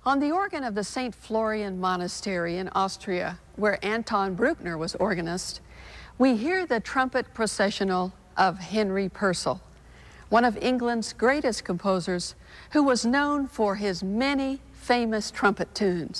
On the organ of the St. Florian Monastery in Austria, where Anton Bruckner was organist, we hear the trumpet processional of Henry Purcell, one of England's greatest composers who was known for his many famous trumpet tunes.